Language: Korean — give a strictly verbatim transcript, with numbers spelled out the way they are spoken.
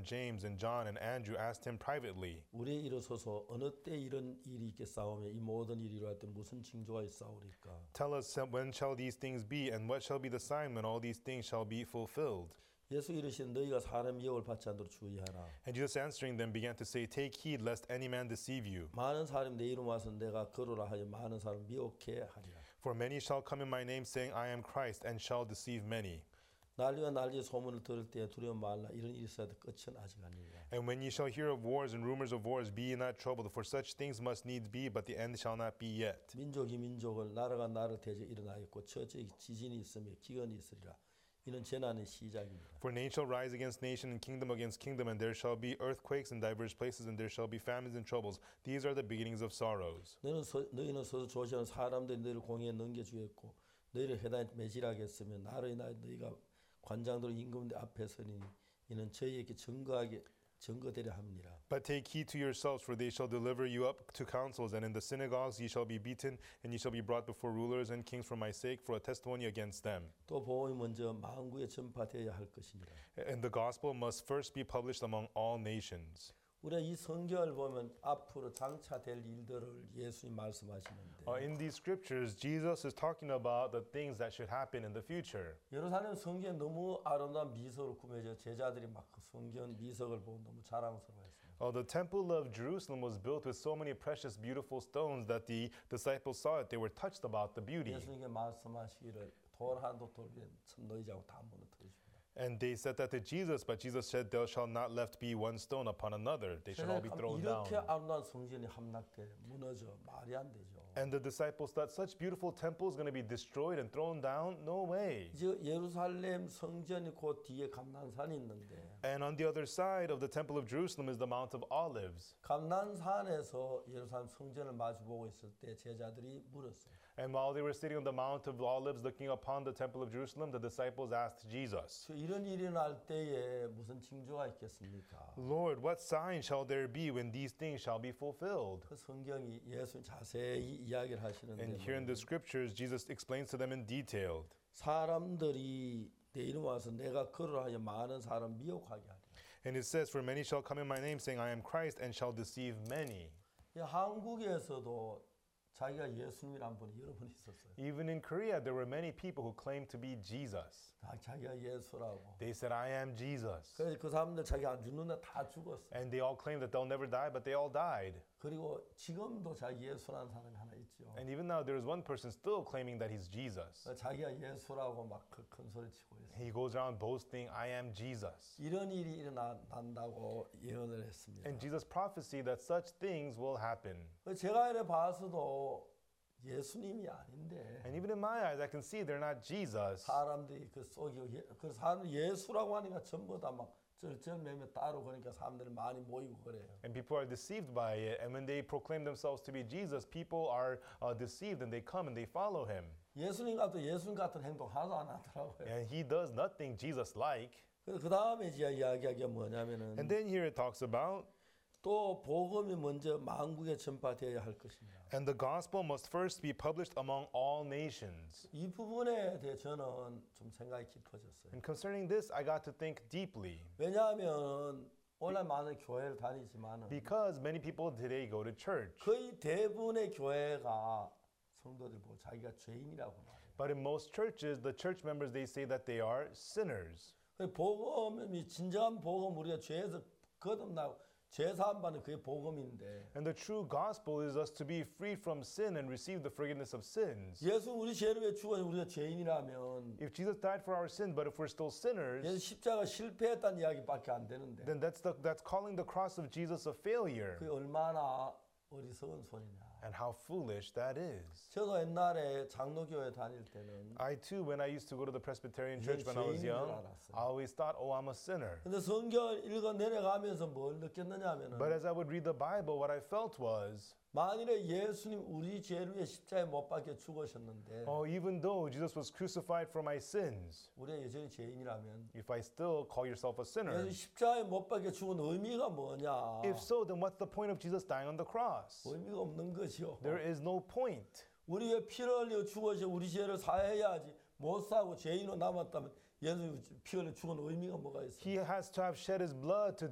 James and John and Andrew asked him privately, 우리에 일어서서 어느 때 이런 일이 있겠사오며 이 모든 일이 이루어질 때 무슨 징조가 있사오리까? Tell us when shall these things be, and what shall be the sign when all these things shall be fulfilled? 예수 이르시되 너희가 사람 미혹을 받지 않도록 주의하라. And Jesus answering them began to say, Take heed lest any man deceive you. 많은 사람이 내 이름 와서 내가 거로라 하여 많은 사람 미혹해 하리라. For many shall come in my name, saying, I am Christ, and shall deceive many. 난리와 난리의 소문을 들을 때 두려움 말라. 이런 일이 있어도 끝은 아직 아니라. And when ye shall hear of wars and rumors of wars, be ye not troubled, for such things must needs be, but the end shall not be yet. 민족이 민족을 나라가 나라를 대적 일어나겠고 처처에 지진이 있으며 기근이 있으리라. 이는 재난의 시작입니다. For nation shall rise against nation, and kingdom against kingdom, and there shall be earthquakes in divers places, and there shall be famines and troubles. These are the beginnings of sorrows. 너는 서, 너희는 서서 조시하는 사람들이 너희를 공에 넘겨주겠고 너희를 해단에 매질하겠으며 나로 인하여 너희가 관장들 임금들 앞에 서니 이는 저희에게 증거하게 증거되려 합니다. But take heed to yourselves, for they shall deliver you up to councils, and in the synagogues ye shall be beaten, and ye shall be brought before rulers and kings for my sake, for a testimony against them. 또 복음이 먼저 만국에 전파되어야 할 것이니라. And the gospel must first be published among all nations. 우리가 이 성경을 보면 앞으로 장차될 일들을 예수님 말씀하시는데 Uh, in these scriptures, Jesus is talking about the things that should happen in the future. 예루살렘 성경에 너무 아름다운 미석으로 꾸며져 제자들이 막 그 성경 미석을 보고 너무 자랑스러워했습니다. Uh, the temple of Jerusalem was built with so many precious, beautiful stones that the disciples saw it. They were touched about the beauty. 예수님께 말씀하시기를 돌 한도 돌면 너희 자고 다 무너뜨려줍니다. And they said that to Jesus, but Jesus said, there shall not left be one stone upon another. They shall all be thrown 이렇게 down. 아름다운 성전이 함락돼 무너져 말이 안 되죠. And the disciples thought such beautiful temple is going to be destroyed and thrown down? No way. 이제 예루살렘 성전이 그 뒤에 감난산이 있는데 And on the other side of the temple of Jerusalem is the Mount of Olives. 감난산에서 예루살렘 성전을 마주보고 있을 때 제자들이 물었어요. And while they were sitting on the Mount of Olives looking upon the temple of Jerusalem, the disciples asked Jesus, 이런 일이 날 때에 무슨 징조가 있겠습니까? Lord, what sign shall there be when these things shall be fulfilled? 그 성경이 예수 자세히 이야기를 하시는데 And here in the scriptures, Jesus explains to them in detail. 사람들이 내 이름 와서 내가 걸으라 하여 많은 사람 미혹하게 하리라. And it says, For many shall come in my name, saying, I am Christ, and shall deceive many. 한국에서도 자기가 예수님이란 분이 여러 분 있었어요. Even in Korea, there were many people who claimed to be Jesus. 다 자기가 예수라고. They said, I am Jesus. 그래서 그 사람들 자기 안 죽는데 다 죽었어요. And they all claimed that they'll never die, but they all died. 그리고 지금도 자기 예수라는 사람이 하나 있죠. And even now, there is one person still claiming that he's Jesus. 자기가 예수라고 막 큰 소리 치고 있어요. He goes around boasting, I am Jesus. 이런 일이 일어난다고 예언을 했습니다. And Jesus prophesied that such things will happen. 제가 이래 봐서도 예수님이 아닌데 And even in my eyes, I can see they're not Jesus. 사람들이 그 속이고 그 사람 예수라고 하니까 전부 다 막 절절매매 따로 그러니까 사람들이 많이 모이고 그래요. And people are deceived by it. And when they proclaim themselves to be Jesus, people are uh, deceived and they come and they follow him. 예수님 같은 예수님 같은 행동 하나도 안 하더라고요. And he does nothing Jesus-like. 그 다음에 이제 이야기하기가 뭐냐면은 And then here it talks about, 또 복음이 먼저 만국에 전파되어야 할 것입니다. and the gospel must first be published among all nations. 이 부분에 대해 저는 좀 생각이 깊어졌어요. And concerning this, I got to think deeply. 왜냐하면 오늘 많은 교회를 다니지만은 Because many people today go to church. 거의 대부분의 교회가 성도들 보고 자기가 죄인이라고 말해요. But in most churches, the church members, they say that they are sinners. 복음이 진정한 복음 우리가 죄에서 거듭나고 죄 사함 받는 그게 복음인데. And the true gospel is us to be free from sin and receive the forgiveness of sins. 예수 우리 죄를 왜 죽어서 우리가 죄인이라면 If Jesus died for our sin, but if we're still 예수 sinners, 십자가 실패했다는 이야기밖에 안 되는데. then that's the, that's calling the cross of Jesus a failure. 그게 얼마나 어리석은 소리냐. And how foolish that is. 저도 옛날에 장로교회 다닐 때는 I too, when I used to go to the Presbyterian church when I was young, I always thought, oh, I'm a sinner. 근데 성경을 읽어 내려가면서 뭘 느꼈느냐 하면은 But as I would read the Bible, what I felt was, 만일에 예수님 우리 죄를 위해 십자가에 못 박혀 죽으셨는데 oh, even though Jesus was crucified for my sins, 우리가 여전히 죄인이라면 if I still call yourself a sinner, 예수 십자가에 못 박혀 죽은 의미가 뭐냐? if so, then what's the point of Jesus dying on the cross? 의미가 없는 것이요. There is no point. 우리 왜 피를 흘려 죽어서 우리 죄를 사해야지 못 사고 죄인으로 남았다면 예수 피 흘려 죽은 의미가 뭐가 있어요? He has to have shed his blood to